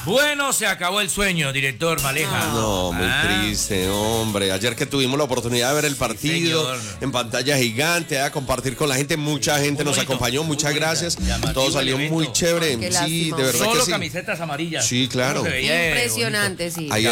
Bueno, se acabó el sueño, director Maleja. No, muy triste, hombre. Ayer que tuvimos la oportunidad de ver el partido en pantalla gigante, a compartir con la gente, mucha gente nos acompañó, muchas gracias. Todo salió muy chévere. Sí, de verdad Solo que sí. camisetas amarillas. Sí, claro. Impresionante, sí. Ahí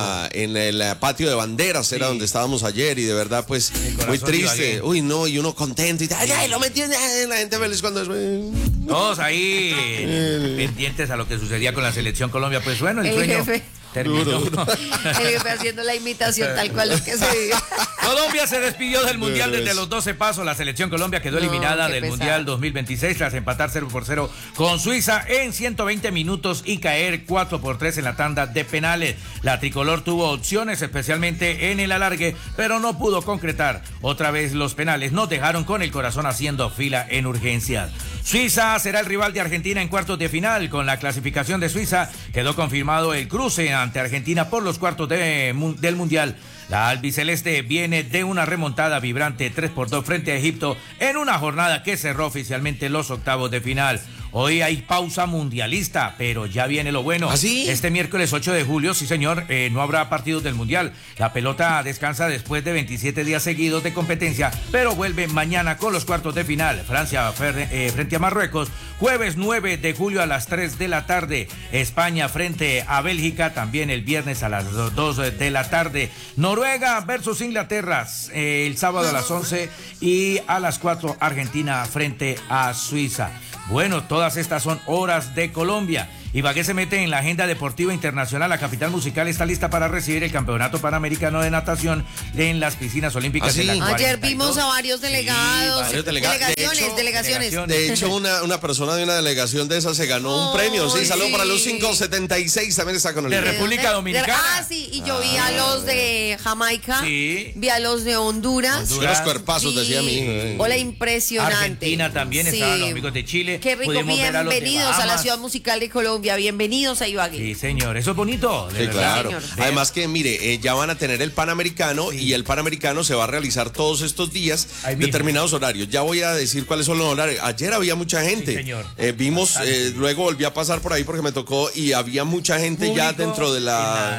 en el patio de banderas era donde estábamos ayer y de verdad pues muy triste. Uy, no, y uno contento y ay, lo metió, la gente feliz cuando es... Todos ahí pendientes a lo que sucedía con la selección Colombia. Pues bueno, el sueño jefe terminó. El jefe haciendo la imitación tal cual es que se vive. Colombia se despidió del Mundial desde los 12 pasos. La selección Colombia quedó eliminada del Mundial 2026 tras empatar 0-0 con Suiza en 120 minutos y caer 4-3 en la tanda de penales. La tricolor tuvo opciones, especialmente en el alargue, pero no pudo concretar. Otra vez los penales nos dejaron con el corazón haciendo fila en urgencias. Suiza será el rival de Argentina en cuartos de final. Con la clasificación de Suiza quedó confirmado el cruce ante Argentina por los cuartos del Mundial. La albiceleste viene de una remontada vibrante 3-2 frente a Egipto en una jornada que cerró oficialmente los octavos de final. Hoy hay pausa mundialista, pero ya viene lo bueno. ¿Ah, sí? Este miércoles 8 de julio, sí señor, no habrá partidos del Mundial. La pelota descansa después de 27 días seguidos de competencia, pero vuelve mañana con los cuartos de final. Francia frente a Marruecos, jueves 9 de julio a las 3 de la tarde. España frente a Bélgica, también el viernes a las 2 de la tarde. Noruega versus Inglaterra, el sábado a las 11 y a las 4 Argentina frente a Suiza. Bueno, todas estas son horas de Colombia. Ibagué se mete en la agenda deportiva internacional. La capital musical está lista para recibir el Campeonato Panamericano de Natación en las piscinas olímpicas. ¿Ah, sí? De la Ayer vimos a varios delegados, delegaciones. De hecho, una persona de una delegación de esas se ganó un premio. Sí, saludos para los 576, también está con el de República Dominicana. Sí, y yo vi a los de Jamaica, vi a los de Honduras. Los cuerpazos, decía mi hijo. Hola, impresionante. Argentina también, estaban los amigos de Chile. Qué rico, bienvenidos a la ciudad musical de Colombia. Bienvenidos a Ibagué. Sí, señor, eso es bonito. Sí, claro. Además que, mire, ya van a tener el Panamericano y el Panamericano se va a realizar todos estos días, determinados horarios. Ya voy a decir cuáles son los horarios. Ayer había mucha gente. Sí, señor. Vimos, luego volví a pasar por ahí porque me tocó y había mucha gente ya dentro de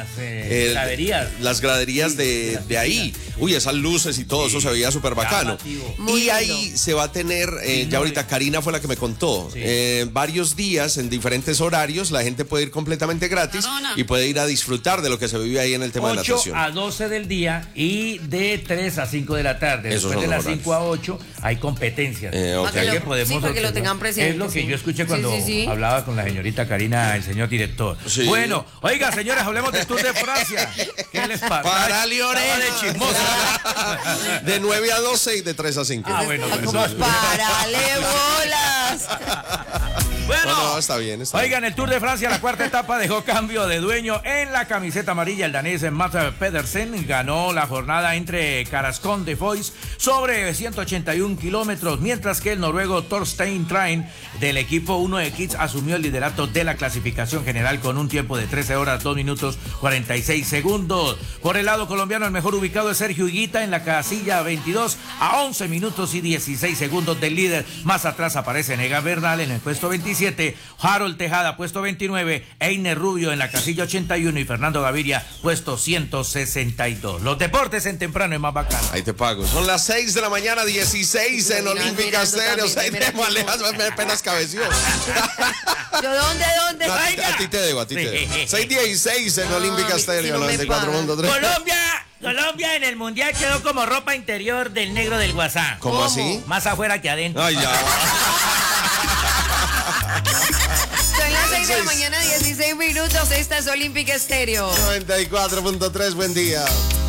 las graderías de ahí. Uy, esas luces y todo eso se veía súper bacano. Y ahí se va a tener, ya ahorita Karina fue la que me contó, varios días en diferentes horarios. La gente puede ir completamente gratis y puede ir a disfrutar de lo que se vive ahí en el tema de natación. 8 a 12 del día y de 3 a 5 de la tarde. Después de las 5 a 8 hay competencias. Okay. Para que lo tengan presente. Es lo que yo escuché cuando hablaba con la señorita Karina, el señor director. Sí. Bueno, oiga, señores, hablemos del Tour de Francia. ¿Qué les pasa? Para Lionel. De 9 a 12 y de 3 a 5. Ah, bueno. ¡Párale bolas! Bueno, está bien. Oigan, el Tour de Francia, la cuarta etapa dejó cambio de dueño en la camiseta amarilla. El danés Mats Pedersen ganó la jornada entre Carascón de Foix sobre 181 kilómetros, mientras que el noruego Thorstein Train del equipo 1 de Kids asumió el liderato de la clasificación general con un tiempo de 13 horas, 2 minutos, 46 segundos. Por el lado colombiano, el mejor ubicado es Sergio Higuita en la casilla 22 a 11 minutos y 16 segundos del líder. Más atrás aparece Egan Bernal en el puesto 27, Harold Tejada puesto 29, Einer Rubio en la casilla 81 y Fernando Gaviria puesto 162. Los deportes en temprano es más bacano. Ahí te pago. Son las 6 de la mañana, 16 en Olímpica Estéreo. 6 de Malejas, me apenas cabeció. ¿Yo dónde? No, a ti te debo. 6:16 en Olímpica Estéreo, 94.3. Colombia en el Mundial quedó como ropa interior del negro del WhatsApp. ¿Cómo así? Más afuera que adentro. Ay, ya. Son las 6 de la mañana, 16 minutos. Esta es Olímpica Estéreo. 94.3, buen día.